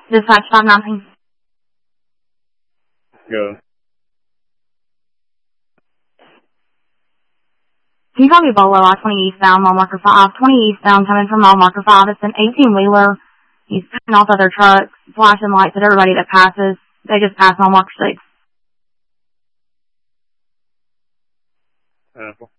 Dispatch 519. Go. Can you call me Bolo, I-20 eastbound, mile marker 5, 20 eastbound, coming from mile marker 5. It's an 18-wheeler. He's cutting off other trucks, flashing lights at everybody that passes. They just passed mile marker 6. Apple.